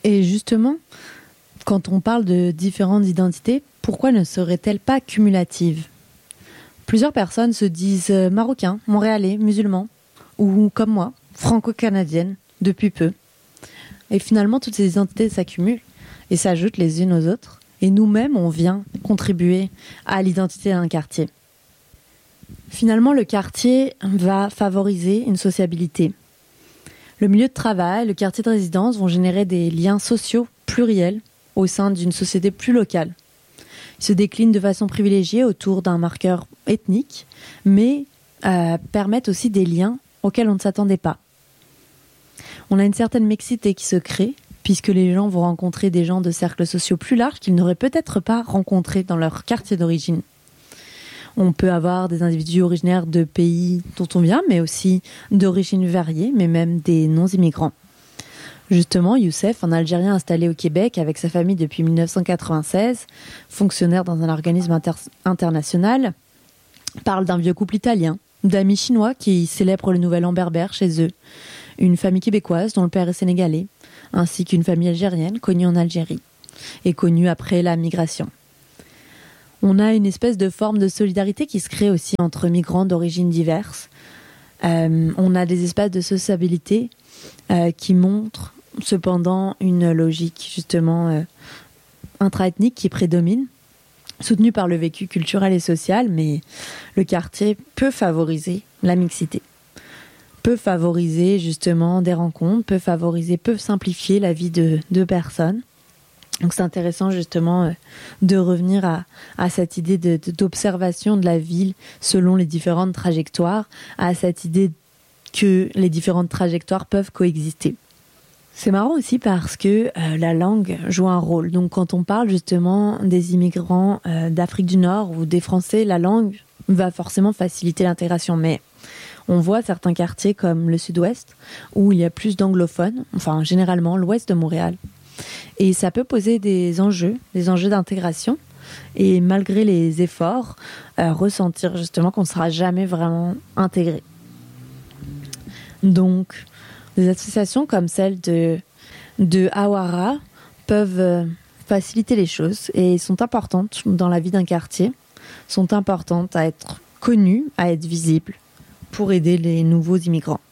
Et justement, quand on parle de différentes identités, pourquoi ne seraient-elles pas cumulatives ? Plusieurs personnes se disent marocains, montréalais, musulmans, ou comme moi, franco-canadiennes, depuis peu. Et finalement, toutes ces identités s'accumulent et s'ajoutent les unes aux autres. Et nous-mêmes, on vient contribuer à l'identité d'un quartier. Finalement, le quartier va favoriser une sociabilité. Le milieu de travail, le quartier de résidence vont générer des liens sociaux pluriels au sein d'une société plus locale. Ils se déclinent de façon privilégiée autour d'un marqueur ethnique, mais permettent aussi des liens auxquels on ne s'attendait pas. On a une certaine mixité qui se crée, puisque les gens vont rencontrer des gens de cercles sociaux plus larges qu'ils n'auraient peut-être pas rencontrés dans leur quartier d'origine. On peut avoir des individus originaires de pays dont on vient, mais aussi d'origines variées, mais même des non-immigrants. Justement, Youssef, un Algérien installé au Québec avec sa famille depuis 1996, fonctionnaire dans un organisme international, parle d'un vieux couple italien, d'amis chinois qui célèbrent le nouvel an berbère chez eux, une famille québécoise dont le père est sénégalais, ainsi qu'une famille algérienne connue en Algérie et connue après la migration. On a une espèce de forme de solidarité qui se crée aussi entre migrants d'origines diverses. On a des espaces de sociabilité qui montrent cependant une logique justement intra-ethnique qui prédomine, soutenue par le vécu culturel et social, mais le quartier peut favoriser la mixité, peut favoriser justement des rencontres, peut simplifier la vie de personnes. Donc c'est intéressant justement de revenir à cette idée d'observation de la ville selon les différentes trajectoires, à cette idée que les différentes trajectoires peuvent coexister. C'est marrant aussi parce que la langue joue un rôle. Donc quand on parle justement des immigrants d'Afrique du Nord ou des Français, la langue va forcément faciliter l'intégration. Mais on voit certains quartiers comme le Sud-Ouest où il y a plus d'anglophones, enfin généralement l'Ouest de Montréal. Et ça peut poser des enjeux d'intégration. Et malgré les efforts, ressentir justement qu'on ne sera jamais vraiment intégré. Donc, des associations comme celle de Awara peuvent faciliter les choses et sont importantes dans la vie d'un quartier, sont importantes à être connues, à être visibles pour aider les nouveaux immigrants.